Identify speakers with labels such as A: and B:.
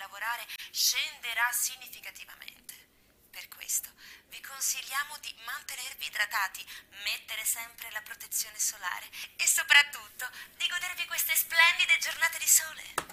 A: lavorare scenderà significativamente. Per questo vi consigliamo di mantenervi idratati, mettere sempre la protezione solare e soprattutto di godervi queste splendide giornate di sole.